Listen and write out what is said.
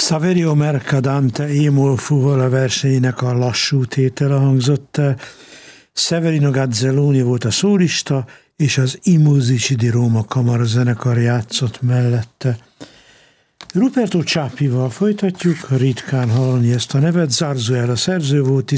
Saverio Mercadante Emolfúval a versenyének a lassú tétele hangzott el. Severino Gazzelloni volt a szólista, és az I Musici di Roma kamarazenekar játszott mellette. Ruperto Csapival folytatjuk, ritkán hallani ezt a nevet. Zarzuela szerző volt,